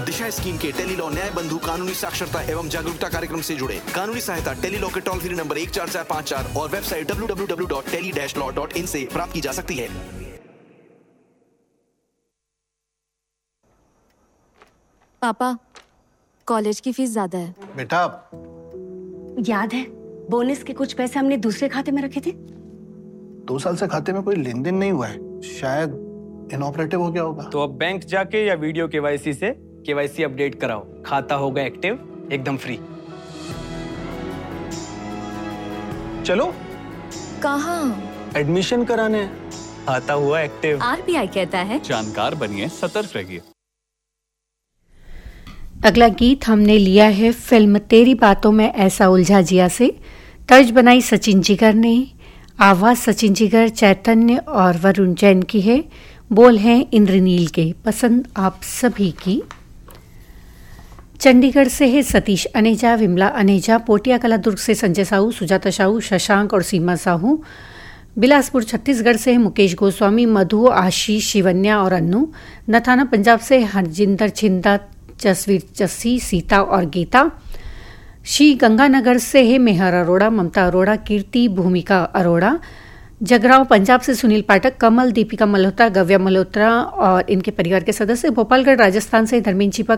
दिशा scheme के Tele-Law न्याय बंधु कानूनी साक्षरता एवं जागरूकता कार्यक्रम से जुड़े। कानूनी सहायता टेलीलॉ के टोल फ्री नंबर 14454 और वेबसाइट www.tele-law.in से प्राप्त की जा सकती है। पापा, कॉलेज की फीस ज्यादा है। बेटा, याद है बोनस के कुछ पैसे हमने दूसरे खाते में रखे थे? 2 साल से खाते में कोई लेन देन नहीं हुआ है, शायद इनऑपरेटिव हो गया होगा। तो अब बैंक जाके या वीडियो केवाईसी से केवाईसी अपडेट कराओ, खाता होगा एक्टिव, एकदम फ्री। चलो। कहाँ? एडमिशन कराने, खाता हुआ एक्टिव। आरबीआई कहता है जानकार बनिए, सतर्क रहिए। अगला गीत हमने लिया है फिल्म तेरी बातों में ऐसा उलझा जिया से। तर्ज बनाई सचिन जिगर ने, आवाज सचिन जिगर, चैतन्य और वरुण जैन की है। बोल हैं इंद्रनील के। पसंद आप सभी की। चंडीगढ़ से है सतीश अनेजा, विमला अनेजा, पोटिया कला दुर्ग से संजय साहू, सुजाता साहू, शशांक और सीमा साहू। बिलासपुर छत्तीसगढ़ से है मुकेश गोस्वामी, मधु, आशीष, शिवन्या और अन्नू। नथाना पंजाब से हरजिंदर छिंदा, जसवीर जस्सी, सीता और गीता। श्री गंगानगर से है मेहर अरोड़ा, ममता अरोड़ा, कीर्ति, भूमिका अरोड़ा। जगरांव पंजाब से सुनील पाठक, कमल, दीपिका मल्होत्रा, गव्या मल्होत्रा और इनके परिवार के सदस्य। भोपालगढ़ राजस्थान से धर्मेंद्र चिपक,